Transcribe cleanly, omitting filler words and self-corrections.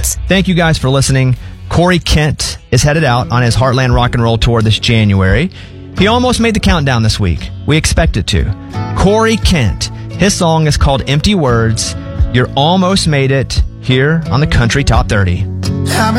Tunes. Thank you guys for listening. Corey Kent is headed out on his Heartland Rock and Roll Tour this January. He almost made the countdown this week. We expect it to. Corey Kent. His song is called Empty Words. You're almost made it here on the Country Top 30.